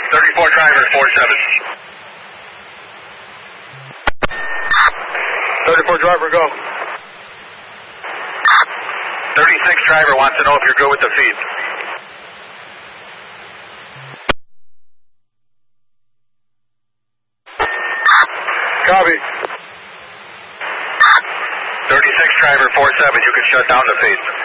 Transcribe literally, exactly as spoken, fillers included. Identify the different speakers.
Speaker 1: thirty-four driver, four seven.
Speaker 2: thirty-four driver, go.
Speaker 1: thirty-six driver wants to know if you're good with the feed.
Speaker 2: Copy.
Speaker 1: thirty-six driver, four seven, you can shut down the feed.